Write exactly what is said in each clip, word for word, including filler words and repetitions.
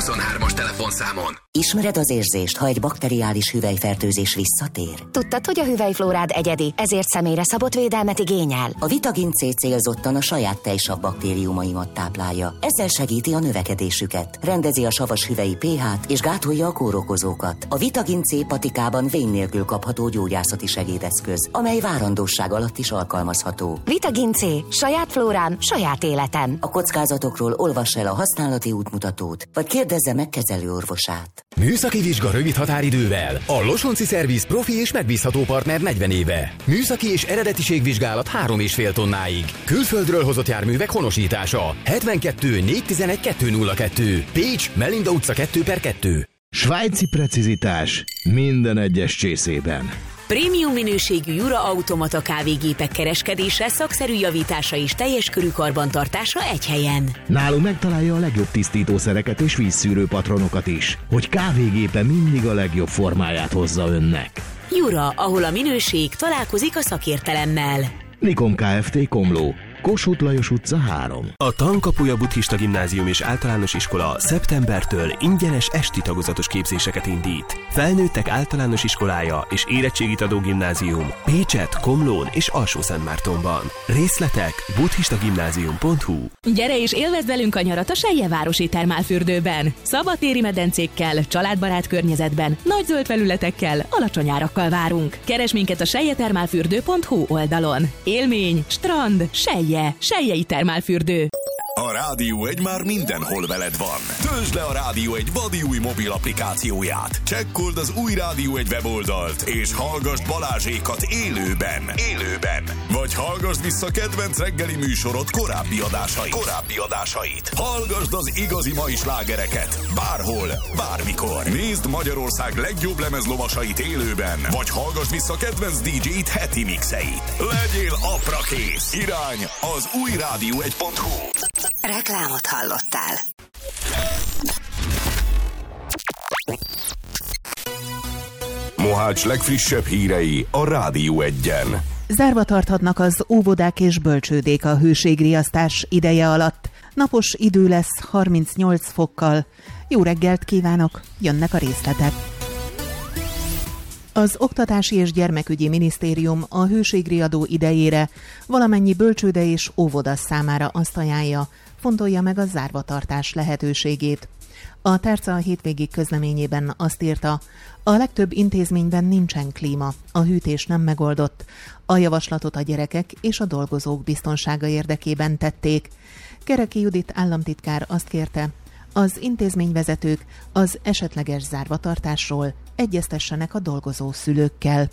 huszonhármas telefonszámon. Ismered az érzést, ha egy bakteriális hüvelyfertőzés visszatér? Tudtad, hogy a hüvelyflórád egyedi, ezért személyre szabott védelmet igényel? A Vitagin C célzottan a saját tejsav baktériumaimat táplálja. Ezzel segíti a növekedésüket, rendezi a savas hüvelyi pH-t és gátolja a kórokozókat. A Vitagin C patikában vén nélkül kapható gyógyászati segédeszköz, amely várandósság alatt is alkalmazható. Vitagin C. Saját flórám, saját életem. A kockázatokról olvass el a használati útmutatót, vagy kérdezze meg kezelőorvosát. Műszaki vizsga rövid határidővel. A Losonci Szerviz profi és megbízható partner negyven éve. Műszaki és eredetiségvizsgálat három és fél tonnáig. Külföldről hozott járművek honosítása. hetvenkettő négyszáztizenegy kettőszázkettő. Pécs, Melinda utca kettő per kettő. Svájci precizitás minden egyes csészében. Prémium minőségű Jura automata kávégépek kereskedése, szakszerű javítása és teljes körű karbantartása egy helyen. Nálunk megtalálja a legjobb tisztítószereket és vízszűrő patronokat is, hogy kávégépe mindig a legjobb formáját hozza önnek. Jura, ahol a minőség találkozik a szakértelemmel. Nikon Kft. Komló, Kossuth Lajos utca három. A Tankapuja Buddhista Gimnázium és Általános Iskola szeptembertől ingyenes esti tagozatos képzéseket indít. Felnőttek általános iskolája és érettségit adó gimnázium Pécset, Komlón és Alsó-Szentmártonban. Részletek buddhistagimnázium pont hu. Gyere és élvezd velünk a nyarat a Seljevárosi termálfürdőben. Szabadtéri medencékkel, családbarát környezetben, nagy zöld felületekkel, alacsony árakkal várunk. Keresd minket a seljetermálfürdő pont hu oldalon. Élmény, strand, Selje, Seljei termálfürdő. A Rádió egy már mindenhol veled van. Töltsd le a Rádió egy vadi új mobil applikációját. Csekkold az új Rádió egy weboldalt, és hallgassd Balázsékat élőben. Élőben. Vagy hallgassd vissza kedvenc reggeli műsorod korábbi adásait. Korábbi adásait. Hallgassd az igazi mai slágereket. Bárhol, bármikor. Nézd Magyarország legjobb lemezlovasait élőben. Vagy hallgassd vissza kedvenc dé dzsét heti mixeit. Legyél aprakész. Irány az új rádió egy pont hu. Reklámot hallottál. Mohács legfrissebb hírei a Rádió egyen. Zárva tarthatnak az óvodák és bölcsődék a hőségriasztás ideje alatt. Napos idő lesz harmincnyolc fokkal. Jó reggelt kívánok, jönnek a részletek. Az Oktatási és Gyermekügyi Minisztérium a hőségriadó idejére valamennyi bölcsőde és óvoda számára azt ajánlja, fontolja meg a zárvatartás lehetőségét. A tárca a hétvégi közleményében azt írta, a legtöbb intézményben nincsen klíma, a hűtés nem megoldott. A javaslatot a gyerekek és a dolgozók biztonsága érdekében tették. Kereki Judit államtitkár azt kérte, az intézményvezetők az esetleges zárvatartásról egyeztessenek a dolgozó szülőkkel.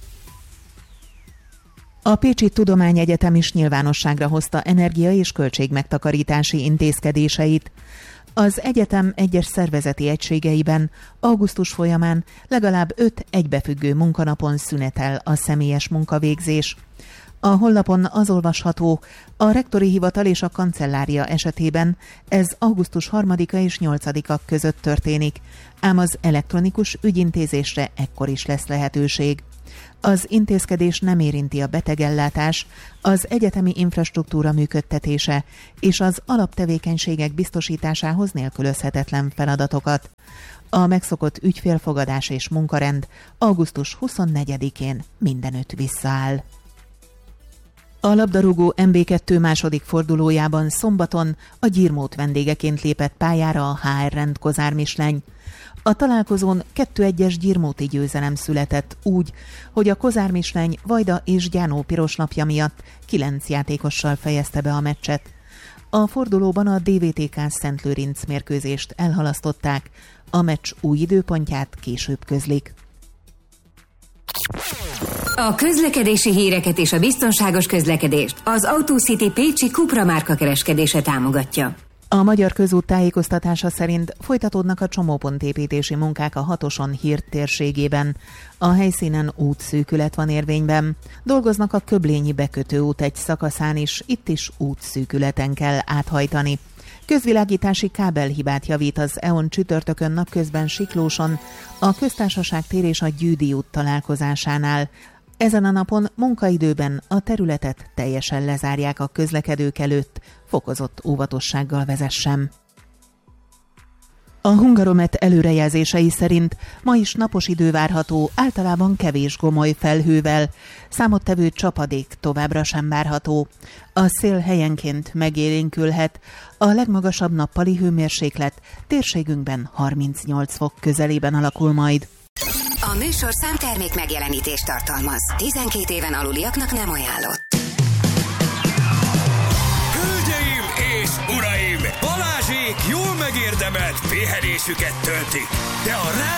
A Pécsi Tudományegyetem is nyilvánosságra hozta energia- és költségmegtakarítási intézkedéseit. Az egyetem egyes szervezeti egységeiben augusztus folyamán legalább öt egybefüggő munkanapon szünetel a személyes munkavégzés. A honlapon az olvasható, a rektori hivatal és a kancellária esetében ez augusztus harmadika és nyolcadika között történik, ám az elektronikus ügyintézésre ekkor is lesz lehetőség. Az intézkedés nem érinti a betegellátás, az egyetemi infrastruktúra működtetése és az alaptevékenységek biztosításához nélkülözhetetlen feladatokat. A megszokott ügyfélfogadás és munkarend augusztus huszonnegyedikén mindenütt visszaáll. A labdarúgó em bé kettő második fordulójában szombaton a Gyirmót vendégeként lépett pályára a há er Rend Kozár Misleny. A találkozón kettő egyes gyirmóti győzelem született úgy, hogy a Kozár Misleny Vajda és Gyánó piroslapja miatt kilenc játékossal fejezte be a meccset. A fordulóban a dé vé té ká Szentlőrinc mérkőzést elhalasztották, a meccs új időpontját később közlik. A közlekedési híreket és a biztonságos közlekedést az AutoCity Pécsi Cupra márka kereskedése támogatja. A Magyar Közút tájékoztatása szerint folytatódnak a csomópontépítési munkák a Hatoson Hírt térségében. A helyszínen útszűkület van érvényben. Dolgoznak a Köblényi bekötőút egy szakaszán is, itt is útszűkületen kell áthajtani. Közvilágítási kábelhibát javít az é o en csütörtökön napközben Siklóson, a Köztársaság tér és a Gyűdi út találkozásánál. Ezen a napon munkaidőben a területet teljesen lezárják a közlekedők előtt, fokozott óvatossággal vezessen. A Hungaromet előrejelzései szerint ma is napos idő várható, általában kevés gomoly felhővel. Számottevő csapadék továbbra sem várható. A szél helyenként megélénkülhet, a legmagasabb nappali hőmérséklet térségünkben harmincnyolc fok közelében alakul majd. A műsorszám termék megjelenítést tartalmaz. tizenkét éven aluliaknak nem ajánlott. Hölgyeim és uraim! Balázsék jól megérdemelt pihenésüket töltik, de a